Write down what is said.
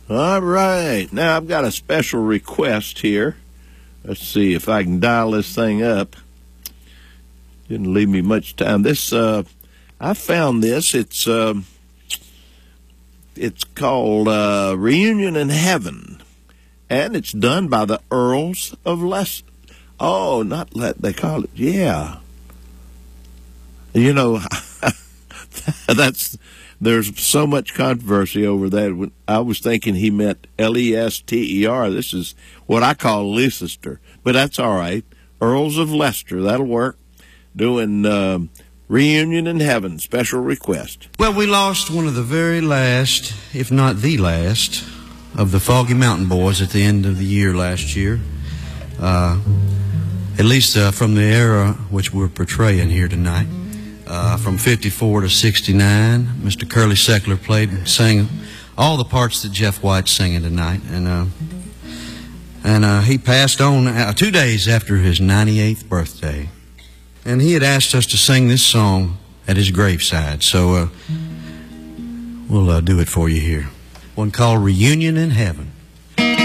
All right. Now I've got a special request here. Let's see if I can dial this thing up. Didn't leave me much time. I found this. It's called Reunion in Heaven, and it's done by the Earls of Leicester. Oh, they call it, yeah. You know, there's so much controversy over that. I was thinking he meant L-E-S-T-E-R. This is what I call Leicester, but that's all right. Earls of Leicester, that'll work. Doing Reunion in Heaven, special request. Well, we lost one of the very last, if not the last, of the Foggy Mountain Boys at the end of the year last year. At least from the era which we're portraying here tonight. From 54 to 69, Mr. Curly Seckler played and sang all the parts that Jeff White's singing tonight. And he passed on 2 days after his 98th birthday. And he had asked us to sing this song at his graveside. So we'll do it for you here. One called Reunion in Heaven.